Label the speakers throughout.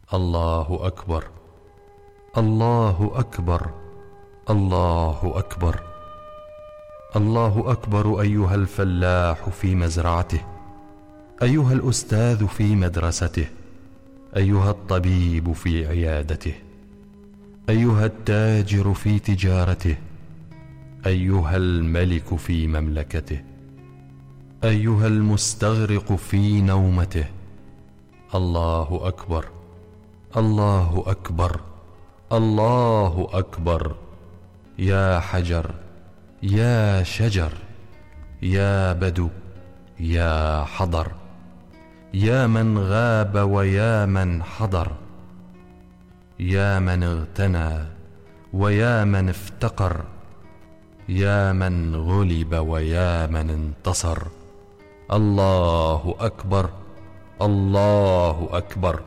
Speaker 1: الله أكبر، الله أكبر، الله أكبر. الله أكبر أيها الفلاح في مزرعته، أيها الأستاذ في مدرسته، أيها الطبيب في عيادته، أيها التاجر في تجارته، أيها الملك في مملكته، أيها المستغرق في نومته. الله أكبر، الله أكبر، الله أكبر. يا حجر، يا شجر، يا بدو، يا حضر، يا من غاب ويا من حضر، يا من اغتنى ويا من افتقر، يا من غلب ويا من انتصر. الله أكبر، الله أكبر،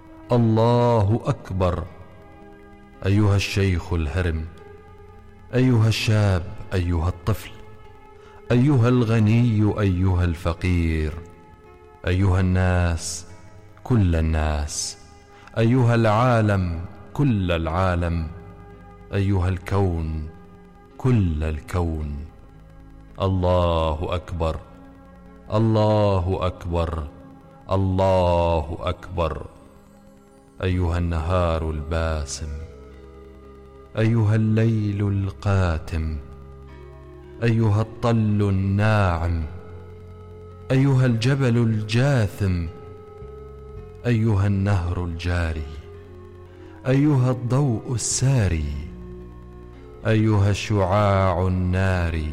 Speaker 1: الله أكبر. أيها الشيخ الهرم، أيها الشاب، أيها الطفل، أيها الغني، أيها الفقير، أيها الناس، كل الناس، أيها العالم، كل العالم، أيها الكون، كل الكون. الله أكبر، الله أكبر، الله أكبر. أيها النهار الباسم، أيها الليل القاتم، أيها الطل الناعم، أيها الجبل الجاثم، أيها النهر الجاري، أيها الضوء الساري، أيها الشعاع الناري،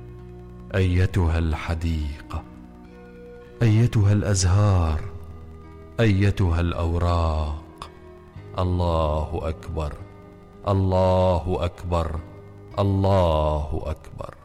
Speaker 1: أيتها الحديقة، أيتها الأزهار، أيتها الأوراق. الله أكبر، الله أكبر، الله أكبر.